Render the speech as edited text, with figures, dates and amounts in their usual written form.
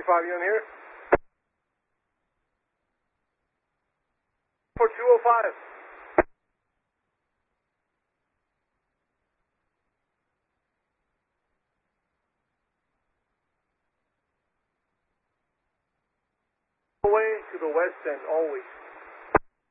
55 unit here. For 205. Away to the west end, always.